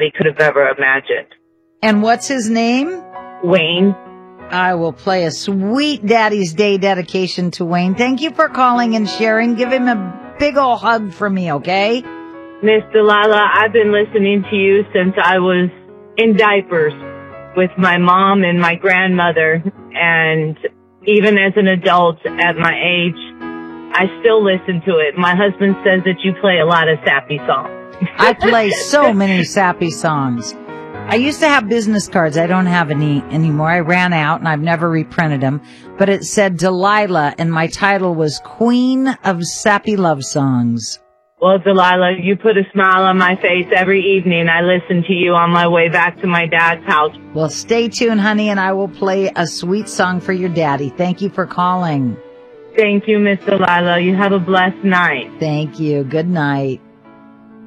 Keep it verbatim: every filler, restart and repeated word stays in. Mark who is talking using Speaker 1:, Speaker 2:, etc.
Speaker 1: anybody could have ever imagined.
Speaker 2: And what's his name?
Speaker 1: Wayne.
Speaker 2: I will play a sweet Daddy's Day dedication to Wayne. Thank you for calling and sharing. Give him a big ol' hug from me, okay?
Speaker 1: Miss Delilah, I've been listening to you since I was in diapers with my mom and my grandmother, and even as an adult at my age, I still listen to it. My husband says that you play a lot of sappy songs.
Speaker 2: I play so many sappy songs. I used to have business cards. I don't have any anymore. I ran out and I've never reprinted them. But it said Delilah and my title was Queen of Sappy Love Songs.
Speaker 1: Well, Delilah, you put a smile on my face every evening. I listen to you on my way back to my dad's house.
Speaker 2: Well, stay tuned, honey, and I will play a sweet song for your daddy. Thank you for calling.
Speaker 1: Thank you, Miss Delilah. You have a blessed night.
Speaker 2: Thank you. Good night.